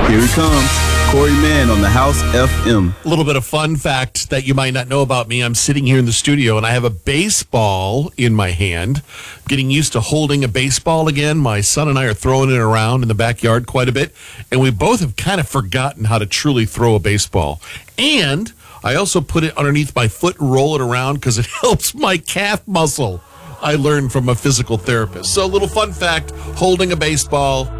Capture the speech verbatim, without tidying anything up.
Here he comes. Corey Mann on the House F M. A little bit of fun fact that you might not know about me. I'm sitting here in the studio, and I have a baseball in my hand. Getting used to holding a baseball again. My son and I are throwing it around in the backyard quite a bit, and we both have kind of forgotten how to truly throw a baseball. And I also put it underneath my foot and roll it around because it helps my calf muscle. I learned from a physical therapist. So a little fun fact, holding a baseball